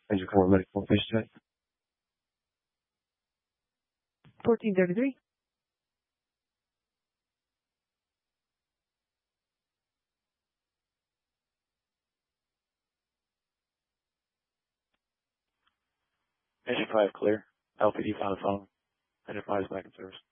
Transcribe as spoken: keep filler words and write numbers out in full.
Engine four, medical fish check. fourteen thirty-three. Engine five clear. L P D found the phone. Engine five is back in service.